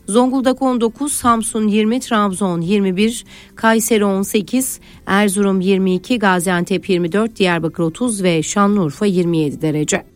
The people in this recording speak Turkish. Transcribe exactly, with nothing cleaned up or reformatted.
Zonguldak on dokuz, Samsun yirmi, Trabzon yirmi bir, Kayseri on sekiz, Erzurum yirmi iki, Gaziantep yirmi dört, Diyarbakır otuz ve Şanlıurfa yirmi yedi derece.